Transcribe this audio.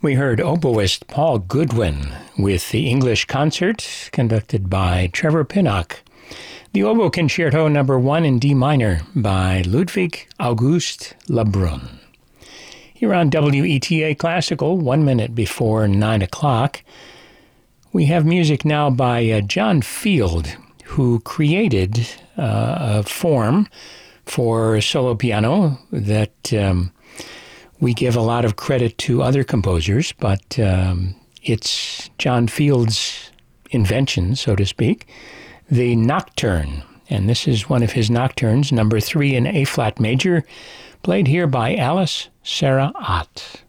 We heard oboist Paul Goodwin with the English Concert conducted by Trevor Pinnock. The Oboe Concerto No. 1 in D minor by Ludwig August Lebrun. Here on WETA Classical, 1 minute before 9 o'clock, we have music now by John Field, who created a form for solo piano that we give a lot of credit to other composers, but it's John Field's invention, so to speak, the Nocturne. And this is one of his nocturnes, number 3 in A-flat major, played here by Alice Sarah Ott.